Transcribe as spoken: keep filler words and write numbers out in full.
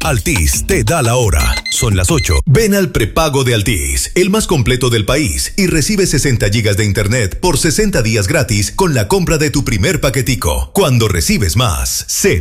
Altis te da la hora. Son las ocho. Ven al prepago de Altis, el más completo del país, y recibe sesenta gigas de internet por sesenta días gratis con la compra de tu primer paquetico. Cuando recibes más, se